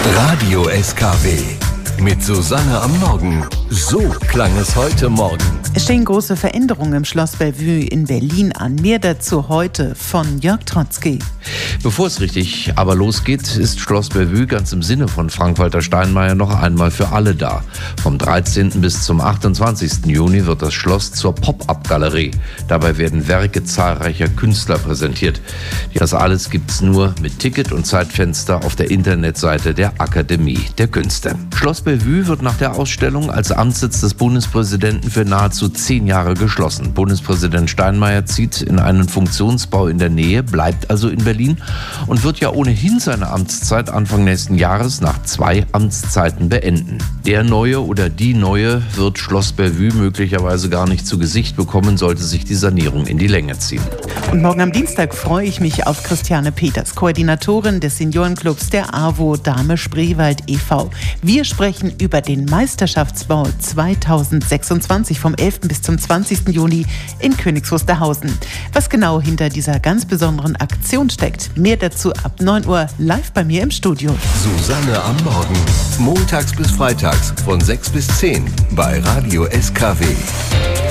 Radio SKW mit Susanne am Morgen. So klang es heute Morgen. Es stehen große Veränderungen im Schloss Bellevue in Berlin an. Mehr dazu heute von Jörg Trotzki. Bevor es richtig aber losgeht, ist Schloss Bellevue ganz im Sinne von Frank-Walter Steinmeier noch einmal für alle da. Vom 13. bis zum 28. Juni wird das Schloss zur Pop-up-Galerie. Dabei werden Werke zahlreicher Künstler präsentiert. Das alles gibt's nur mit Ticket und Zeitfenster auf der Internetseite der Akademie der Künste. Schloss Bellevue wird nach der Ausstellung als Amtssitz des Bundespräsidenten für nahezu 10 Jahre geschlossen. Bundespräsident Steinmeier zieht in einen Funktionsbau in der Nähe, bleibt also in Berlin und wird ja ohnehin seine Amtszeit Anfang nächsten Jahres nach 2 Amtszeiten beenden. Der Neue oder die Neue wird Schloss Bellevue möglicherweise gar nicht zu Gesicht bekommen, sollte sich die Sanierung in die Länge ziehen. Und morgen am Dienstag freue ich mich auf Christiane Peters, Koordinatorin des Seniorenclubs der AWO Dahme Spreewald e.V. Wir sprechen über den Meisterschaftsbau 2026 vom 11. bis zum 20. Juni in Königs Wusterhausen. Was genau hinter dieser ganz besonderen Aktion steckt, mehr dazu ab 9 Uhr live bei mir im Studio. Susanne am Morgen. Montags bis freitags von 6 bis 10 bei Radio SKW.